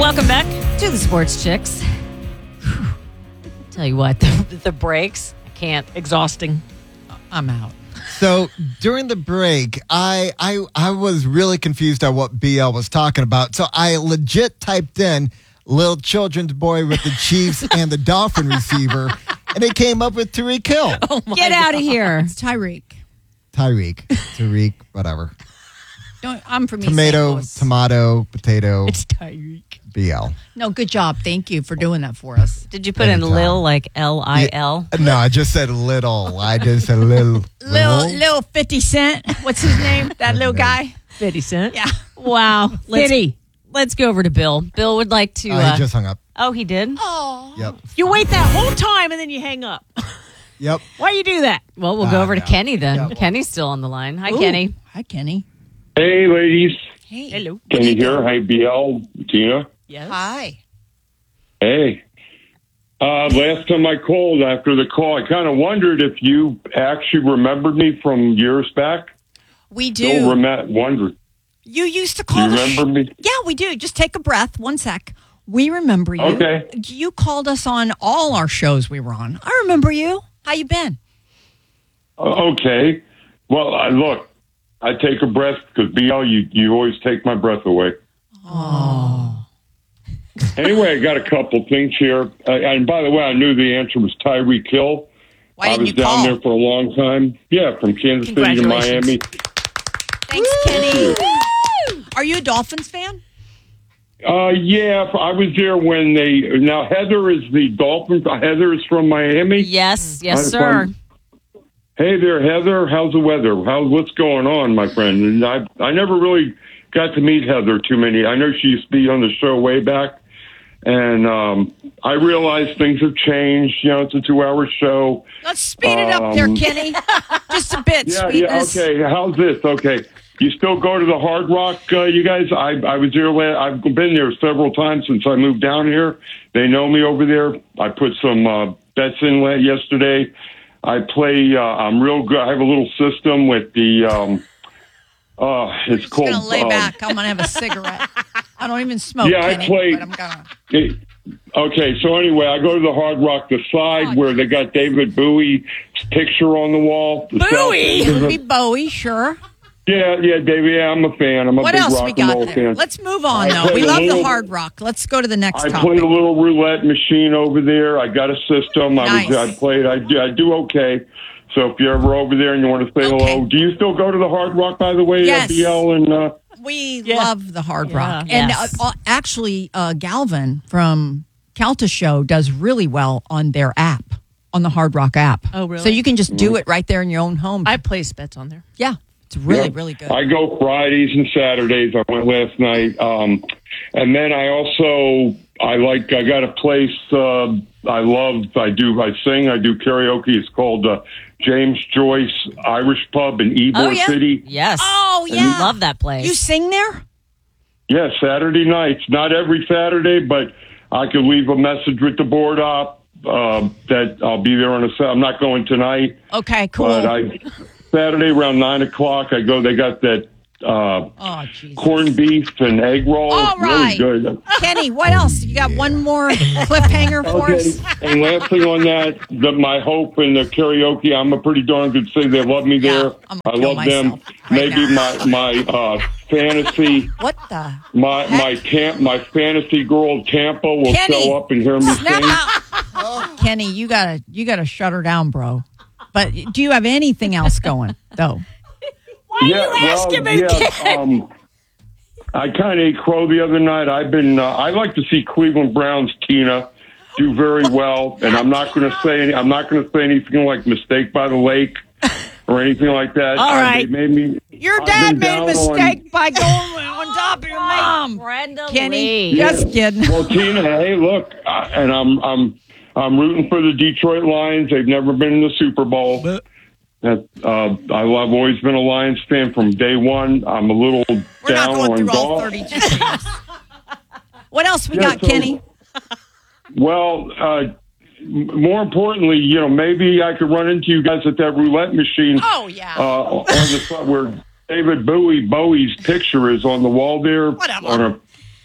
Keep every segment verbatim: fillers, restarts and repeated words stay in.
Welcome back to the Sports Chicks. Whew. Tell you what, the, the breaks, I can't. Exhausting. I'm out. So during the break, I, I I was really confused on what B L was talking about. So I legit typed in little children's boy with the Chiefs and the Dolphin receiver, and it came up with Tyreek Hill. Oh my Get out of God. here. It's Tyreek. Tyreek, Tyreek, whatever. Don't, I'm from East Tomato, Saint Louis. tomato, potato, It's Tyreek. B L. No, good job. Thank you for doing that for us. Did you put in Anytime. Lil, like L I L? No, I just said little. I just said little. Little, little fifty Cent. What's his name? That little guy? fifty Cent? Yeah. Wow. Let's, fifty. let's go over to Bill. Bill would like to... Oh, Uh, he just hung up. oh, he did? Oh. Yep. You wait that whole time and then you hang up. Yep. Why you do that? Well, we'll go Ah, over to no. Kenny then. Yeah, well- Kenny's still on the line. Hi, Ooh. Kenny. Hi, Kenny. Hey, ladies. Hey. Hello. Can you hear? Hi, B L, Tina. Yes. Hi. Hey. Uh, last time I called after the call, I kind of wondered if you actually remembered me from years back. We Still do. rem- wondered. You used to Do call you the remember me? Yeah, we do. Just take a breath. One sec. We remember you. Okay. You called us on all our shows we were on. I remember you. How you been? Uh, okay. Well, I look, I take a breath because B L, you, you always take my breath away. Oh. Anyway, I got a couple things here. Uh, and by the way, I knew the answer was Tyreek Hill. Why I didn't was you down call? there for a long time. Yeah, from Kansas City to Congratulations. Miami. Thanks, Kenny. Are you a Dolphins fan? Uh, yeah, I was there when they. Now Heather is the Dolphins. Heather is from Miami. Yes, yes, I'm sir. from- Hey there, Heather. How's the weather? How what's going on, my friend? And I I never really got to meet Heather too many. I know she used to be on the show way back, and um, I realize things have changed. You know, it's a two-hour show. Let's speed it up there, Um, Kenny. Just a bit. Yeah, sweetness. yeah. Okay, how's this? Okay, you still go to the Hard Rock, uh, you guys? I I was there. la- I've been there several times since I moved down here. They know me over there. I put some uh, bets in la- yesterday. I play. Uh, I'm real good. I have a little system with the. Um, uh, it's Just called. gonna lay um, back. I'm gonna have a cigarette. I don't even smoke. Yeah, I Kenny, play- But I'm gonna. it- okay, so anyway, I go to the Hard Rock, the side where they got David Bowie's picture on the wall. The Bowie. south- It would be Bowie, sure. Yeah, yeah, David. Yeah, I'm a fan. I'm a What big else rock we and got roll there? fan. Let's move on, I though. We played a love the little- Hard Rock. Let's go to the next I topic. played a little roulette machine over there. I got a system. I Nice. was. I played. I do. I do okay. So if you're ever over there and you want to say Okay. hello, do you still go to the Hard Rock? By the way, Yes. uh, B L and. Uh, We Yeah. love the Hard Yeah. Rock. And Yes. uh, uh, actually, uh, Galvin from Calta Show does really well on their app, on the Hard Rock app. Oh, really? So you can just do it right there in your own home. I place bets on there. yeah, it's really, Yeah. really good. I go Fridays and Saturdays. I went last night, um, and then I also I like I got a place uh, I love. I do I sing. I do karaoke. It's called uh, James Joyce Irish Pub in Ybor Oh, yeah? City. Yes. Oh, We yeah. love that place. You sing there? Yeah, Saturday nights. Not every Saturday, but I could leave a message with the board op uh, that I'll be there on a. Sa- I'm not going tonight. Okay, cool. But I Saturday around nine o'clock, I go. They got that uh, oh, Jesus. corned beef and egg roll. All right. Really good. Kenny, what else? You got one more cliffhanger for Okay. us? And last thing on that, the, my hope in the karaoke. I'm a pretty darn good singer. They love me there. Yeah, I'm I gonna kill love them. myself right Maybe now. my my uh, fantasy. What the? My Heck? my tam- my fantasy girl Tampa will Kenny. show up and hear me Snap sing. out. Kenny, you gotta you gotta shut her down, bro. But do you have anything else going though? Why are you asking me? yeah, um, I kind of ate crow the other night. I've been. Uh, I like to see Cleveland Browns Tina do very well, and I'm not going to say. Any, I'm not going to say anything like "Mistake by the Lake" or anything like that. All Uh, right. they made me. Your I've dad been made a down mistake on- by going on top of your mom. Brenda Kenny, Lee. just kidding. Well, Tina, hey, look, uh, and I'm I'm I'm rooting for the Detroit Lions. They've never been in the Super Bowl. That uh, I, I've always been a Lions fan from day one. I'm a little We're not down going on through all golf. thirty-two games. What else we Yeah, got, so- Kenny? Well, uh, m- more importantly, you know, maybe I could run into you guys at that roulette machine. Oh, yeah. Uh, on the side where David Bowie Bowie's picture is on the wall there. Whatever. On a,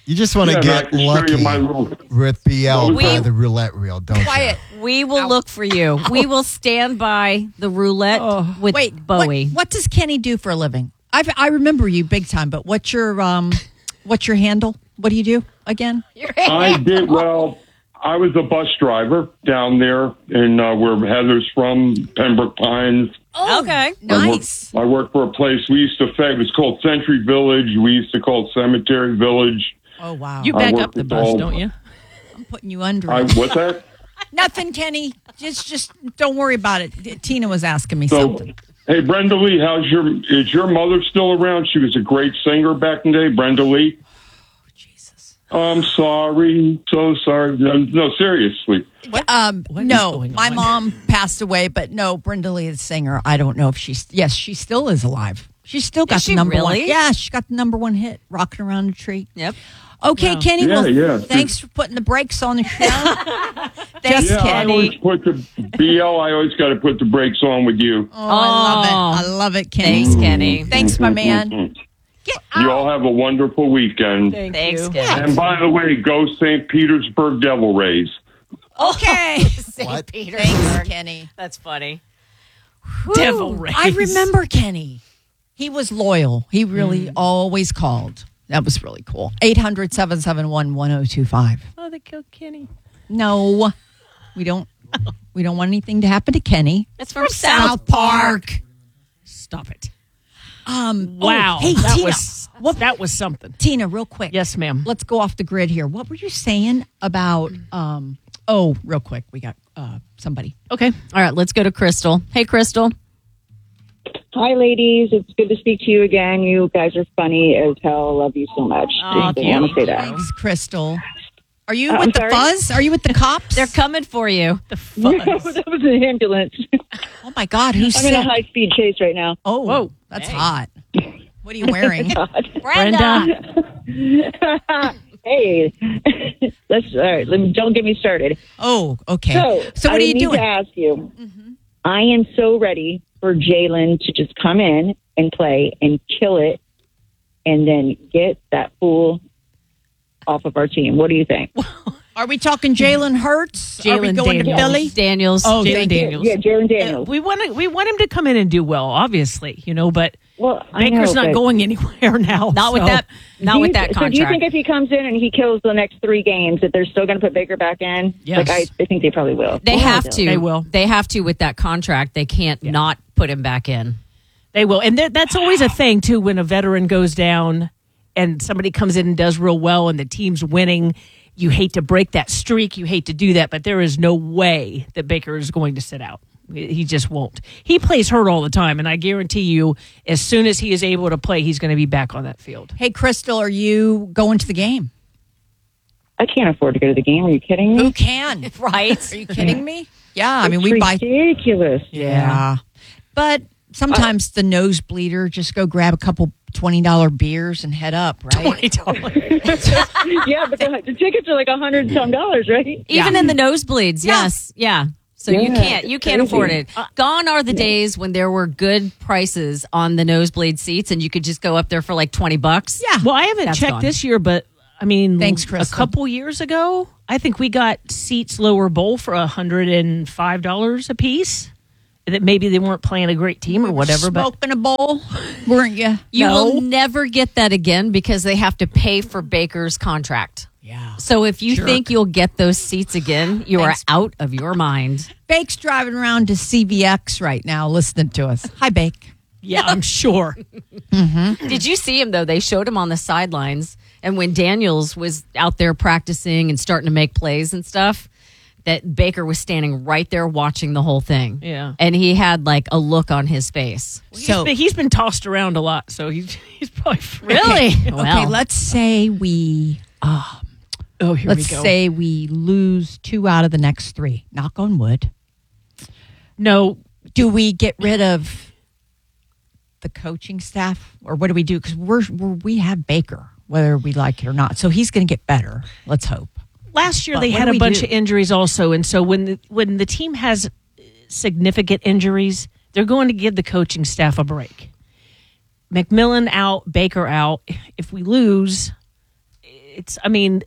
You just want to Yeah, and I get can show lucky you my little- with B L We- by the roulette reel, don't Quiet. We will look for you. We will stand by the roulette with Wait, Bowie. What, what does Kenny do for a living? I I remember you big time, but what's your um, what's your handle? What do you do again? I did well. I was a bus driver down there in uh, where Heather's from, Pembroke Pines. Okay. Nice. I worked, I worked for a place we used to say it was called Century Village. We used to call it Cemetery Village. Oh wow. You I back work up the with bus, all- don't you? I'm putting you under. I, it. what's that? Nothing, Kenny. Just just don't worry about it. Tina was asking me So, something. hey, Brenda Lee, how's your? Is your mother still around? She was a great singer back in the day, Brenda Lee. Jesus. I'm sorry, so sorry. No, no seriously. Um, what is no, going my on? mom passed away, but no, Brenda Lee, the singer. I don't know if she's. Yes, she still is alive. She's still got Is the she number really? one. Yeah, she got the number one hit, "Rocking Around a Tree." Yep. Okay, Kenny. Yeah, well, yeah. thanks for putting the brakes on the show. Thanks, Yeah, I Kenny. always put the B L. I always got to put the brakes on with you. Oh, I love it. I love it, Kenny. Thanks, Kenny. Thanks, my man. Get You all have a wonderful weekend. Thank Thanks, you. Kenny. And by the way, go Saint Petersburg Devil Rays. Okay. What? Thanks, Kenny. That's funny. Devil Ooh, rays. I remember Kenny. He was loyal. He really always called. That was really cool. eight hundred, seven seven one, one oh two five. Oh, they killed Kenny. No, we don't. We don't want anything to happen to Kenny. It's from South. South Park. Stop it. Um. Wow. Oh, hey, that Tina. was What, that was something. Tina, real quick. Yes, ma'am. Let's go off the grid here. What were you saying about? Um. Oh, real quick. We got uh somebody. Okay. All right, let's go to Crystal. Hey, Crystal. Hi, ladies. It's good to speak to you again. You guys are funny as hell. Love you so much. Aw, Just want to say that. Thanks, Crystal. Are you Uh, with I'm the sorry? fuzz? Are you with the cops? They're coming for you. The No, fuzz. that was an ambulance. Oh my God, who's I'm in a sick? high speed chase right now. Oh, Whoa. that's Hey. hot. What are you wearing? Brenda. Hey, let's all right. Let me, don't get me started. Oh, okay. So, So, what I are you need doing? to ask you. I am so ready for Jalen to just come in and play and kill it, and then get that fool off of our team. What do you think? Are we talking Jalen Hurts? Are we Jalen going Daniels. to Philly? Daniels. Oh, Jalen thank you. Daniels. Yeah, Jalen Daniels. We want to, we want him to come in and do well, obviously, you know, but Well, I Baker's know, not but- going anywhere now. Not with so- that. Not Do you- with that So do you contract. think if he comes in and he kills the next three games, that they're still going to put Baker back in? Yes. Like I, I think they probably will. They have to. They will. They have to with that contract. They can't not put him back in. They will. And that- that's always a thing, too, when a veteran goes down and somebody comes in and does real well and the team's winning. You hate to break that streak. You hate to do that, but there is no way that Baker is going to sit out. He just won't. He plays hurt all the time, and I guarantee you, as soon as he is able to play, he's going to be back on that field. Hey, Crystal, are you going to the game? I can't afford to go to the game. Are you kidding me? Who can? Right? Are you kidding me? Yeah, I mean, It's we buy. ridiculous. Yeah. But sometimes the nosebleeder, just go grab a couple twenty dollars beers and head up, right? Yeah, but the, the tickets are like a hundred some dollars, right? Even in the nosebleeds, Yeah. yes. Yeah. So you Yeah, can't you can't crazy. afford it. Gone are the days when there were good prices on the nosebleed seats and you could just go up there for like twenty bucks. Yeah. Well, I haven't That's checked gone. this year, but I mean, Thanks, a Crystal. couple years ago, I think we got seats lower bowl for a hundred and five dollars a piece. That maybe they weren't playing a great team or whatever, but Smoking a bowl, weren't you? You No. will never get that again because they have to pay for Baker's contract. Yeah. So if you Jerk. think you'll get those seats again, you Thanks. are out of your mind. Bake's driving around to C V X right now listening to us. Hi, Bake. yeah, I'm sure. Did you see him though? They showed him on the sidelines, and when Daniels was out there practicing and starting to make plays and stuff, that Baker was standing right there watching the whole thing. Yeah. And he had like a look on his face. So, He's been, he's been tossed around a lot, so he's he's probably Really? okay, Well, let's say we Oh, here let's we go. say we lose two out of the next three. Knock on wood. no, Do we get rid of the coaching staff, or what do we do? Because we're, we're we have Baker, whether we like it or not. So he's going to get better. Let's hope. last year But they what had do a we bunch do? of injuries also, and so when the, when the team has significant injuries, they're going to give the coaching staff a break. McMillan out, Baker out. If we lose, it's, I mean,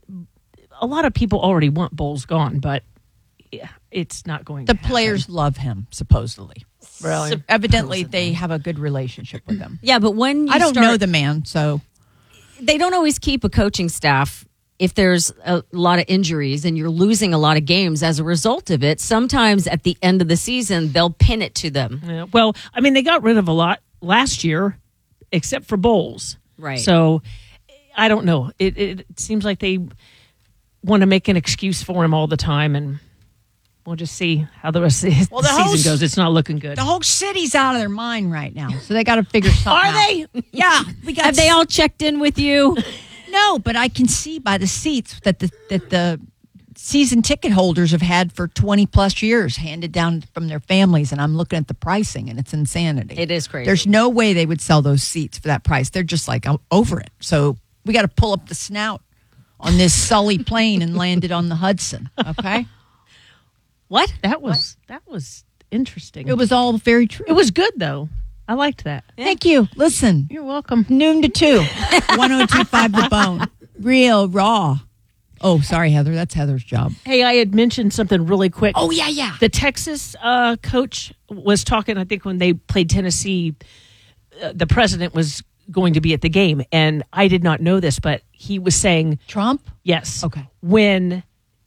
a lot of people already want Bowles gone, but yeah, it's not going The to happen. players love him, supposedly. Really? So evidently, they have a good relationship with him. Yeah, but when you I don't start, know the man, so they don't always keep a coaching staff if there's a lot of injuries and you're losing a lot of games as a result of it. Sometimes at the end of the season, they'll pin it to them. Yeah, well, I mean, they got rid of a lot last year, except for Bowles. Right. So I don't know. It, it seems like they want to make an excuse for him all the time, and we'll just see how the rest of the Well, the season whole- goes. It's not looking good. the whole city's out of their mind right now. So they got to figure something Are out. they? Yeah. We got Have they all checked in with you? No, but I can see by the seats that the that the season ticket holders have had for twenty plus years handed down from their families, and I'm looking at the pricing, and it's insanity. It is crazy. There's no way they would sell those seats for that price. They're just like I'm over it. So we got to pull up the snout on this Sully plane and land it on the Hudson. Okay, What? That was that was interesting. it was all very true. it was good though. I liked that. Thank you. Listen, You're welcome. noon to two, one oh two five The Bone, real raw. Oh, sorry, Heather. That's Heather's job. Hey, I had mentioned something really quick. Oh yeah, yeah. The Texas uh, coach was talking, I think, when they played Tennessee, uh, the president was going to be at the game. And I did not know this, but he was saying, Trump. yes. Okay. When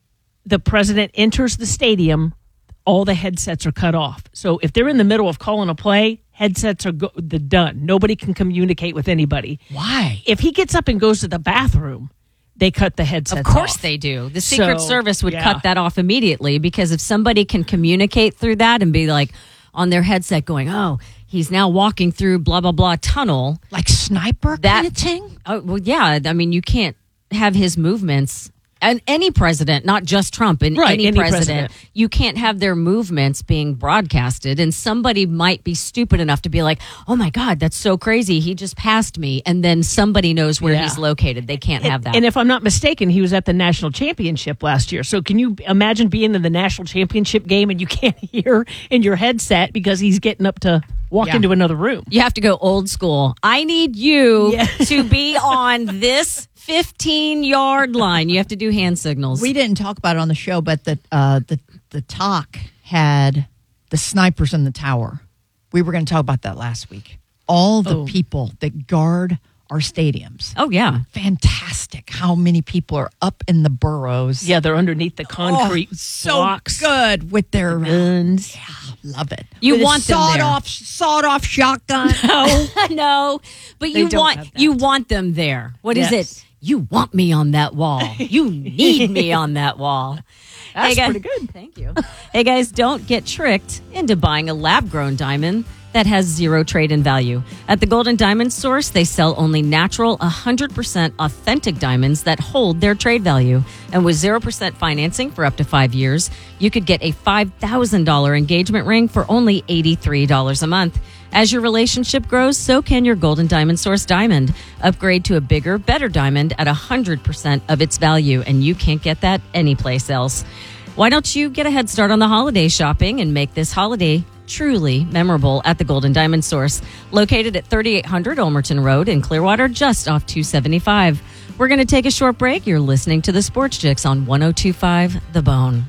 the president enters the stadium, all the headsets are cut off. So if they're in the middle of calling a play, headsets are go- the done. Nobody can communicate with anybody. Why? If he gets up and goes to the bathroom, they cut the headsets Of course off. they do. The Secret So, Service would yeah. cut that off immediately, because if somebody can communicate through that and be like on their headset going, oh, he's now walking through blah, blah, blah tunnel. Like sniper That- kind of thing? Oh, well, yeah. I mean, you can't have his movements. And any president, not just Trump, and Right, any, any president, president. you can't have their movements being broadcasted. And somebody might be stupid enough to be like, oh my God, that's so crazy. He just passed me. And then somebody knows where Yeah. he's located. They can't have that. And if I'm not mistaken, he was at the national championship last year. So can you imagine being in the national championship game and you can't hear in your headset because he's getting up to walk Yeah. into another room? You have to go old school. I need you Yeah. to be on this fifteen yard line. You have to do hand signals. We didn't talk about it on the show, but the uh, the the talk had the snipers in the tower. We were going to talk about that last week. All the Oh. people that guard our stadiums. oh, yeah. Fantastic! How many people are up in the burrows? Yeah, they're underneath the concrete Oh, so blocks. good with their Guns. love it. You With a want them sawed there. off sawed off shotgun. No, no. But They you don't want have that. you want them there. What is Yes. it? You want me on that wall. You need me on that wall. That's guys, pretty good. Thank you. Hey guys, don't get tricked into buying a lab-grown diamond that has zero trade-in value. At the Golden Diamond Source, they sell only natural, one hundred percent authentic diamonds that hold their trade value. And with zero percent financing for up to five years, you could get a five thousand dollars engagement ring for only eighty-three dollars a month. As your relationship grows, so can your Golden Diamond Source diamond. Upgrade to a bigger, better diamond at one hundred percent of its value, and you can't get that anyplace else. Why don't you get a head start on the holiday shopping and make this holiday truly memorable at the Golden Diamond Source, located at thirty-eight hundred Olmerton Road in Clearwater, just off two seventy-five. We're going to take a short break. You're listening to the Sports Chicks on one oh two point five The Bone.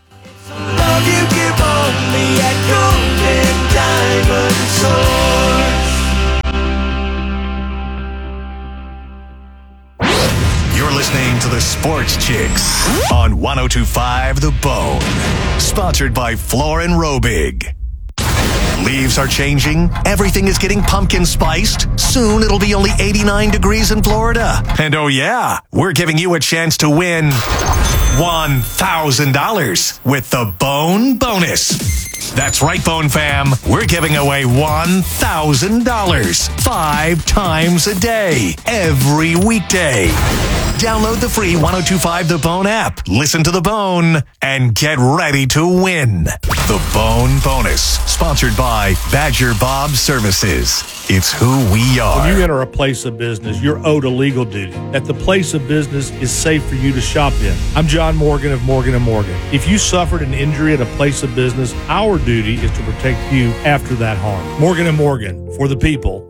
Love you give only at Golden Diamond Source. You're listening to the Sports Chicks on one oh two point five The Bone. Sponsored by Florin Robig. Leaves are changing. Everything is getting pumpkin spiced. Soon it'll be only eighty-nine degrees in Florida. And oh yeah, we're giving you a chance to win one thousand dollars with the Bone Bonus. That's right, Bone Fam. We're giving away one thousand dollars five times a day, every weekday. Download the free one oh two point five The Bone app, listen to The Bone, and get ready to win. The Bone Bonus, sponsored by Badger Bob Services. It's who we are. When you enter a place of business, you're owed a legal duty that the place of business is safe for you to shop in. I'm John Morgan of Morgan and Morgan. If you suffered an injury at a place of business, our duty is to protect you after that harm. Morgan and Morgan, for the people,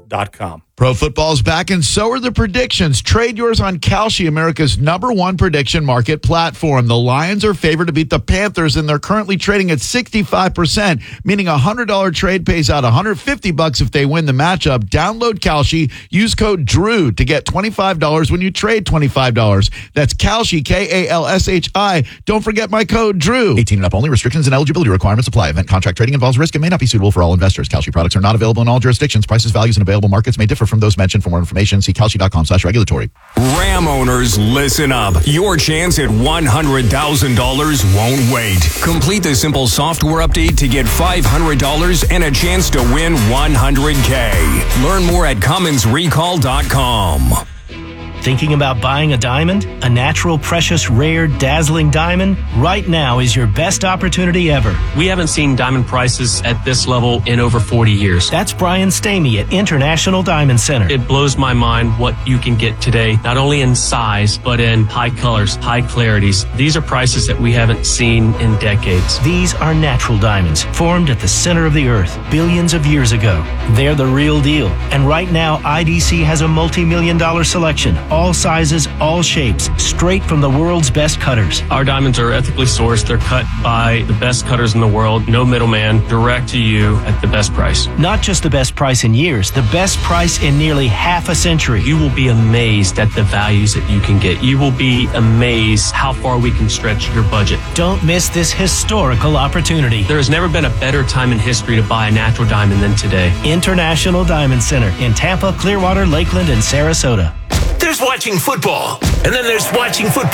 dot com. Pro football's back, and so are the predictions. Trade yours on Kalshi, America's number one prediction market platform. The Lions are favored to beat the Panthers, and they're currently trading at sixty-five percent, meaning a one hundred dollars trade pays out one hundred fifty bucks if they win the matchup. Download Kalshi. Use code DREW to get twenty-five dollars when you trade twenty-five dollars. That's Kalshi, K A L S H I. Don't forget my code DREW. eighteen and up only. Restrictions and eligibility requirements apply. Event contract trading involves risk and may not be suitable for all investors. Kalshi products are not available in all jurisdictions. Prices, values, and available markets may differ from those mentioned. For more information, see Kalshi.com slash regulatory. Ram owners, listen up. Your chance at one hundred thousand dollars won't wait. Complete the simple software update to get five hundred dollars and a chance to win one hundred K. Learn more at Cummins Recall dot com. Thinking about buying a diamond? A natural, precious, rare, dazzling diamond? Right now is your best opportunity ever. We haven't seen diamond prices at this level in over forty years. That's Brian Stamey at International Diamond Center. It blows my mind what you can get today, not only in size, but in high colors, high clarities. These are prices that we haven't seen in decades. These are natural diamonds, formed at the center of the earth billions of years ago. They're the real deal. And right now, I D C has a multi-million dollar selection. All sizes, all shapes, straight from the world's best cutters. Our diamonds are ethically sourced. They're cut by the best cutters in the world. No middleman, direct to you at the best price. Not just the best price in years, the best price in nearly half a century. You will be amazed at the values that you can get. You will be amazed how far we can stretch your budget. Don't miss this historical opportunity. There has never been a better time in history to buy a natural diamond than today. International Diamond Center in Tampa, Clearwater, Lakeland, and Sarasota. There's watching football, and then there's watching football